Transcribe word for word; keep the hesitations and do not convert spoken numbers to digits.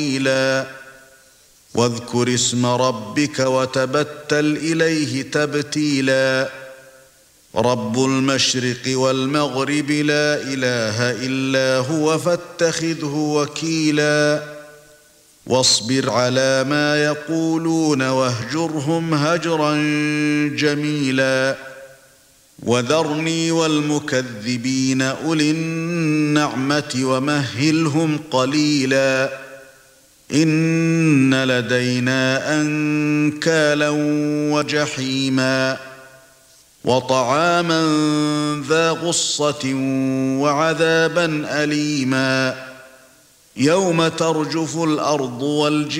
قليلا واذكر اسم ربك وتبتل إليه تبتيلا رب المشرق والمغرب لا إله إلا هو فاتخذه وكيلا واصبر على ما يقولون واهجرهم هجرا جميلا وذرني والمكذبين أولي النعمة ومهلهم قليلا إن لدينا أنكالا وجحيما وطعاما ذا غصة وعذابا أليما يوم ترجف الأرض والجبال